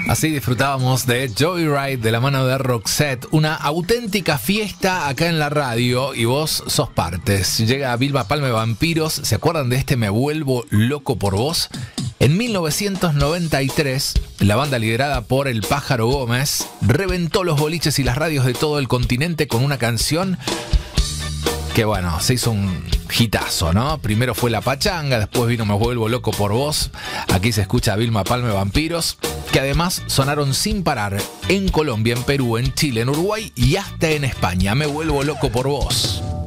Así disfrutábamos de Joyride de la mano de Roxette, una auténtica fiesta acá en la radio y vos sos partes. Llega Vilma Palma Vampiros, ¿se acuerdan de este Me Vuelvo Loco por Vos? En 1993, la banda liderada por el Pájaro Gómez reventó los boliches y las radios de todo el continente con una canción que bueno, se hizo un hitazo, ¿no? Primero fue La Pachanga, después vino Me Vuelvo Loco por Vos. Aquí se escucha a Vilma Palma Vampiros, que además sonaron sin parar en Colombia, en Perú, en Chile, en Uruguay y hasta en España. Me Vuelvo Loco por Vos.